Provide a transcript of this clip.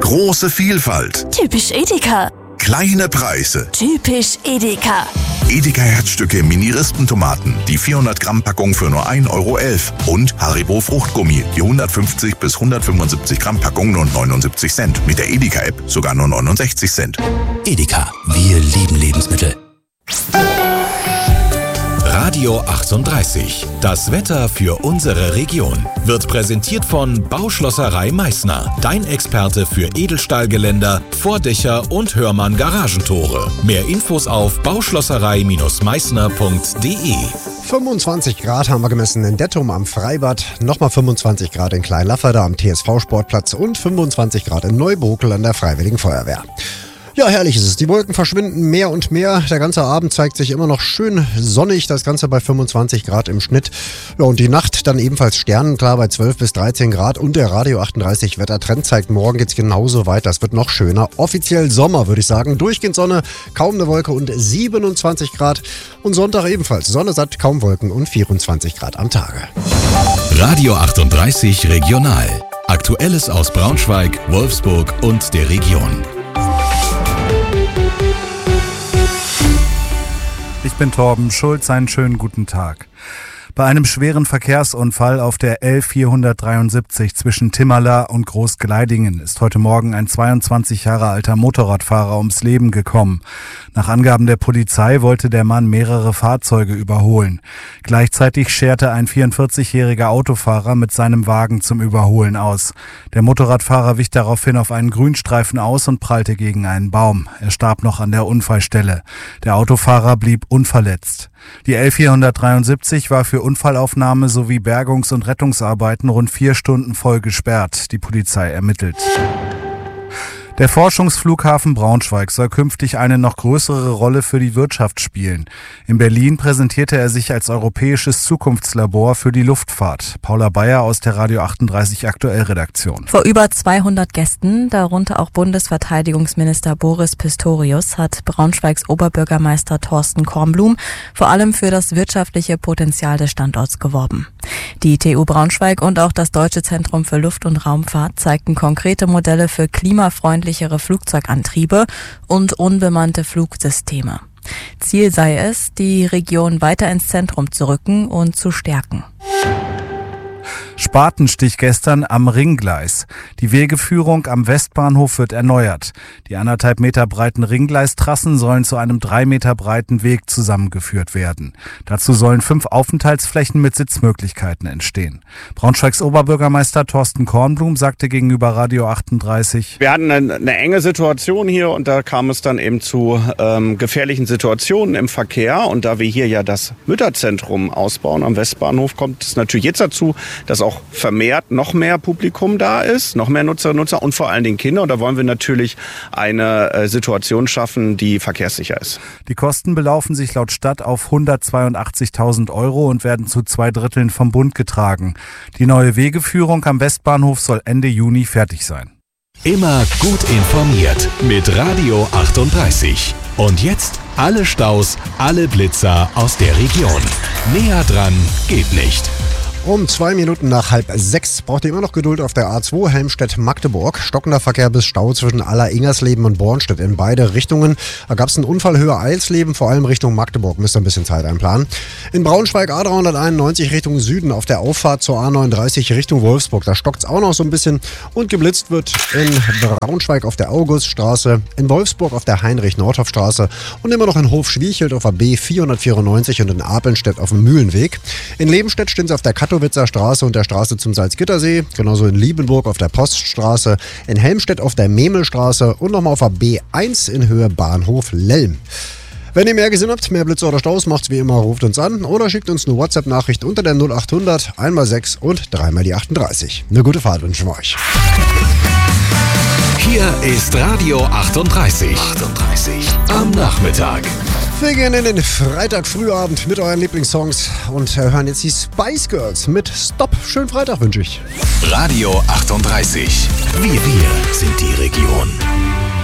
Große Vielfalt. Typisch Edeka. Kleine Preise. Typisch Edeka. Edeka Herzstücke Mini-Rispentomaten, die 400 Gramm Packung für nur 1,11 Euro. Und Haribo Fruchtgummi, die 150 bis 175 Gramm Packung nur 79 Cent. Mit der Edeka-App sogar nur 69 Cent. Edeka, wir lieben Lebensmittel. Radio 38. Das Wetter für unsere Region wird präsentiert von Bauschlosserei Meißner. Dein Experte für Edelstahlgeländer, Vordächer und Hörmann Garagentore. Mehr Infos auf bauschlosserei-meißner.de. 25 Grad haben wir gemessen in Dettum am Freibad, nochmal 25 Grad in Kleinlafferde am TSV-Sportplatz und 25 Grad in Neubokel an der Freiwilligen Feuerwehr. Ja, herrlich ist es. Die Wolken verschwinden mehr und mehr. Der ganze Abend zeigt sich immer noch schön sonnig. Das Ganze bei 25 Grad im Schnitt. Ja, und die Nacht dann ebenfalls sternenklar bei 12 bis 13 Grad. Und der Radio 38 Wettertrend zeigt, morgen geht's genauso weiter. Es wird noch schöner. Offiziell Sommer, würde ich sagen. Durchgehend Sonne, kaum eine Wolke und 27 Grad. Und Sonntag ebenfalls. Sonne satt, kaum Wolken und 24 Grad am Tage. Radio 38 Regional. Aktuelles aus Braunschweig, Wolfsburg und der Region. Ich bin Torben Schulz, einen schönen guten Tag. Bei einem schweren Verkehrsunfall auf der L473 zwischen Timmerla und Großgleidingen ist heute Morgen ein 22 Jahre alter Motorradfahrer ums Leben gekommen. Nach Angaben der Polizei wollte der Mann mehrere Fahrzeuge überholen. Gleichzeitig scherte ein 44-jähriger Autofahrer mit seinem Wagen zum Überholen aus. Der Motorradfahrer wich daraufhin auf einen Grünstreifen aus und prallte gegen einen Baum. Er starb noch an der Unfallstelle. Der Autofahrer blieb unverletzt. Die L473 war für Unfallaufnahme sowie Bergungs- und Rettungsarbeiten rund 4 Stunden voll gesperrt. Die Polizei ermittelt. Der Forschungsflughafen Braunschweig soll künftig eine noch größere Rolle für die Wirtschaft spielen. In Berlin präsentierte er sich als europäisches Zukunftslabor für die Luftfahrt. Paula Bayer aus der Radio 38 Aktuell-Redaktion. Vor über 200 Gästen, darunter auch Bundesverteidigungsminister Boris Pistorius, hat Braunschweigs Oberbürgermeister Thorsten Kornblum vor allem für das wirtschaftliche Potenzial des Standorts geworben. Die TU Braunschweig und auch das Deutsche Zentrum für Luft- und Raumfahrt zeigten konkrete Modelle für klimafreundlichere Flugzeugantriebe und unbemannte Flugsysteme. Ziel sei es, die Region weiter ins Zentrum zu rücken und zu stärken. Spatenstich gestern am Ringgleis. Die Wegeführung am Westbahnhof wird erneuert. Die 1,5 Meter breiten Ringgleistrassen sollen zu einem 3 Meter breiten Weg zusammengeführt werden. Dazu sollen 5 Aufenthaltsflächen mit Sitzmöglichkeiten entstehen. Braunschweigs Oberbürgermeister Thorsten Kornblum sagte gegenüber Radio 38: Wir hatten eine enge Situation hier und da kam es dann eben zu gefährlichen Situationen im Verkehr. Und da wir hier ja das Mütterzentrum ausbauen am Westbahnhof, kommt es natürlich jetzt dazu, dass auch vermehrt noch mehr Publikum da ist, noch mehr Nutzerinnen und Nutzer und vor allen Dingen Kinder. Und da wollen wir natürlich eine Situation schaffen, die verkehrssicher ist. Die Kosten belaufen sich laut Stadt auf 182.000 € und werden zu 2/3 vom Bund getragen. Die neue Wegeführung am Westbahnhof soll Ende Juni fertig sein. Immer gut informiert mit Radio 38. Und jetzt alle Staus, alle Blitzer aus der Region. Näher dran geht nicht. Um 2 Minuten nach 5:30 braucht ihr immer noch Geduld auf der A2 Helmstedt-Magdeburg. Stockender Verkehr bis Stau zwischen Aller-Ingersleben und Bornstedt in beide Richtungen. Da gab es einen Unfall Höhe Eilsleben, vor allem Richtung Magdeburg. Müsst ihr ein bisschen Zeit einplanen. In Braunschweig A391 Richtung Süden auf der Auffahrt zur A39 Richtung Wolfsburg. Da stockt es auch noch so ein bisschen. Und geblitzt wird in Braunschweig auf der Auguststraße, in Wolfsburg auf der Heinrich-Nordhoff-Straße und immer noch in Hof-Schwiechelt auf der B494 und in Apelstedt auf dem Mühlenweg. In Lebenstedt stehen sie auf der Kattowitzer Straße und der Straße zum Salzgittersee, genauso in Liebenburg auf der Poststraße, in Helmstedt auf der Memelstraße und nochmal auf der B1 in Höhe Bahnhof Lelm. Wenn ihr mehr gesehen habt, mehr Blitze oder Staus, macht's wie immer, ruft uns an oder schickt uns eine WhatsApp-Nachricht unter der 0800 1x6 und 3x38. Eine gute Fahrt wünschen wir euch. Hier ist Radio 38. Am Nachmittag. Wir gehen in den Freitag-Frühabend mit euren Lieblingssongs und hören jetzt die Spice Girls mit Stop. Schönen Freitag wünsche ich. Radio 38. Wir sind die Region.